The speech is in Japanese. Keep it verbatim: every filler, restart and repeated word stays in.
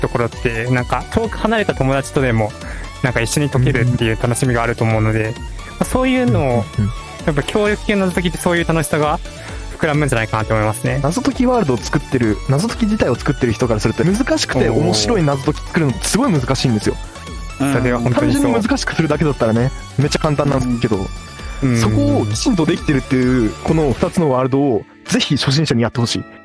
ところってなんか遠く離れた友達とでもなんか一緒に解けるっていう楽しみがあると思うので、まあ、そういうのをやっぱ協力系の謎解きってそういう楽しさが膨らむんじゃないかなと思いますね。 謎解きワールドを作ってる、謎解き自体を作ってる人からすると難しくて面白い謎解き作るのってすごい難しいんですよ。 それは本当単にそう。 純に難しくするだけだったらねめっちゃ簡単なんですけど、 うん、 そこをきちんとできてるっていうこのふたつのワールドをぜひ初心者にやってほしい。